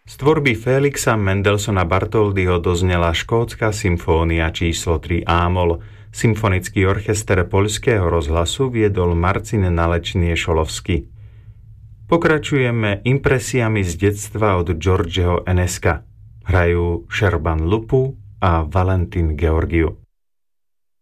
Z tvorby Felixa Mendelssohna Bartholdyho doznela škótska symfónia číslo 3 Ámol. Symfonický orchester Poľského rozhlasu viedol Marcin Nalečný-Šolovský. Pokračujeme impresiami z detstva od Georgeho Eneska. Hrajú Šerban Lupu a Valentín Georgiou.